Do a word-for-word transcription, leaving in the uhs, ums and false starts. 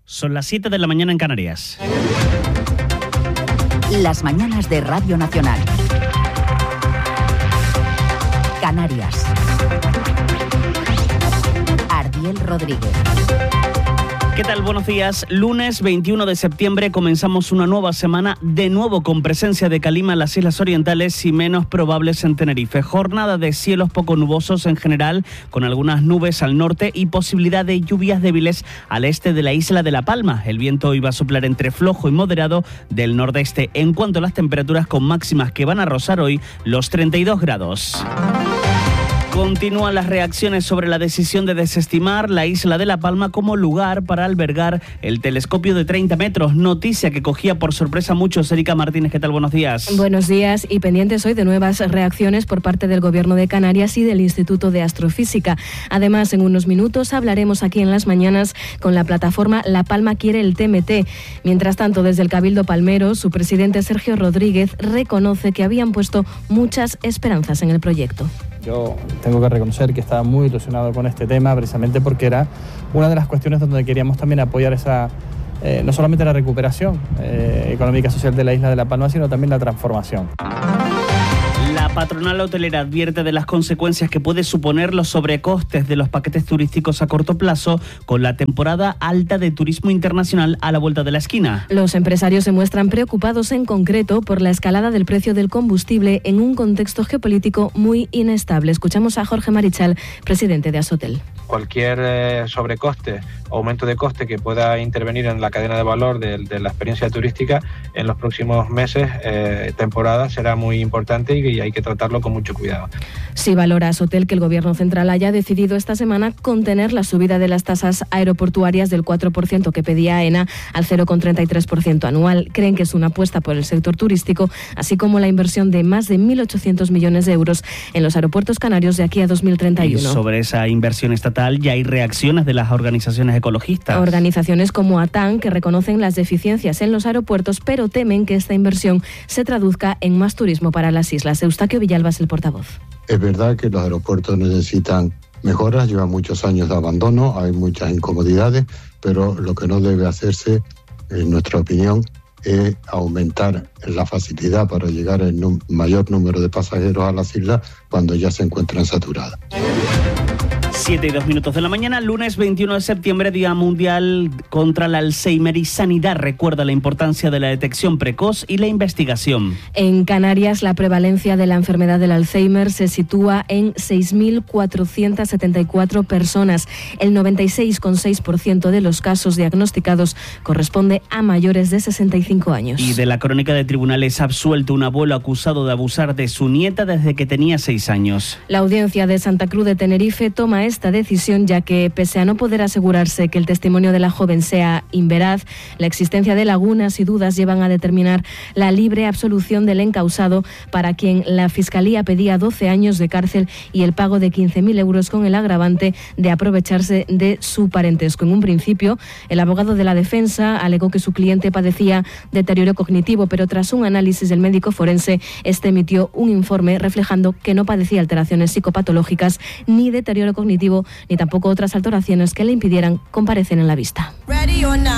Son las siete de la mañana en Canarias. Las mañanas de Radio Nacional. Canarias. Ardiel Rodríguez. ¿Qué tal? Buenos días. Lunes veintiuno de septiembre comenzamos una nueva semana, de nuevo con presencia de calima en las Islas Orientales y menos probables en Tenerife. Jornada de cielos poco nubosos en general, con algunas nubes al norte y posibilidad de lluvias débiles al este de la isla de La Palma. El viento iba a soplar entre flojo y moderado del nordeste. En cuanto a las temperaturas, con máximas que van a rozar hoy los treinta y dos grados. Continúan las reacciones sobre la decisión de desestimar la isla de La Palma como lugar para albergar el telescopio de treinta metros. Noticia que cogía por sorpresa a muchos. Erika Martínez, ¿qué tal? Buenos días. Buenos días, y pendientes hoy de nuevas reacciones por parte del Gobierno de Canarias y del Instituto de Astrofísica. Además, en unos minutos hablaremos aquí en Las Mañanas con la plataforma La Palma quiere el T M T. Mientras tanto, desde el Cabildo Palmero, su presidente Sergio Rodríguez reconoce que habían puesto muchas esperanzas en el proyecto. Yo tengo que reconocer que estaba muy ilusionado con este tema, precisamente porque era una de las cuestiones donde queríamos también apoyar esa, eh, no solamente la recuperación eh, económica y social de la isla de La Palma, sino también la transformación. La patronal hotelera advierte de las consecuencias que puede suponer los sobrecostes de los paquetes turísticos a corto plazo con la temporada alta de turismo internacional a la vuelta de la esquina. Los empresarios se muestran preocupados en concreto por la escalada del precio del combustible en un contexto geopolítico muy inestable. Escuchamos a Jorge Marichal, presidente de Asotel. Cualquier eh, sobrecoste o aumento de coste que pueda intervenir en la cadena de valor de, de la experiencia turística en los próximos meses, eh, temporadas, será muy importante y, y hay que tratarlo con mucho cuidado. Sí valora Asotel que el Gobierno central haya decidido esta semana contener la subida de las tasas aeroportuarias del cuatro por ciento que pedía AENA al cero coma treinta y tres por ciento anual. Creen que es una apuesta por el sector turístico, así como la inversión de más de mil ochocientos millones de euros en los aeropuertos canarios de aquí a dos mil treinta y uno. Y sobre esa inversión estatal ya hay reacciones de las organizaciones ecologistas. Organizaciones como ATAN, que reconocen las deficiencias en los aeropuertos, pero temen que esta inversión se traduzca en más turismo para las islas. Eustaquio Villalba es el portavoz. Es verdad que los aeropuertos necesitan mejoras, llevan muchos años de abandono, hay muchas incomodidades, pero lo que no debe hacerse, en nuestra opinión, es aumentar la facilidad para llegar al num- mayor número de pasajeros a las islas cuando ya se encuentran saturadas. siete y dos minutos de la mañana, lunes veintiuno de septiembre, Día Mundial contra el Alzheimer y Sanidad recuerda la importancia de la detección precoz y la investigación. En Canarias, la prevalencia de la enfermedad del Alzheimer se sitúa en seis mil cuatrocientas setenta y cuatro personas. El noventa y seis coma seis por ciento de los casos diagnosticados corresponde a mayores de sesenta y cinco años. Y de la crónica de tribunales, absuelto un abuelo acusado de abusar de su nieta desde que tenía seis años. La audiencia de Santa Cruz de Tenerife toma esta decisión ya que, pese a no poder asegurarse que el testimonio de la joven sea inveraz, la existencia de lagunas y dudas llevan a determinar la libre absolución del encausado, para quien la Fiscalía pedía doce años de cárcel y el pago de quince mil euros con el agravante de aprovecharse de su parentesco. En un principio, el abogado de la defensa alegó que su cliente padecía deterioro cognitivo, pero tras un análisis del médico forense, este emitió un informe reflejando que no padecía alteraciones psicopatológicas ni deterioro cognitivo, ni tampoco otras alteraciones que le impidieran comparecer en la vista.